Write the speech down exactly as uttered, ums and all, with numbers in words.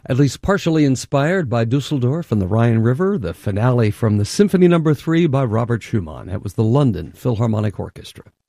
At least partially inspired by Dusseldorf and the Rhine River, the finale from the Symphony Number Three by Robert Schumann. That was the London Philharmonic Orchestra.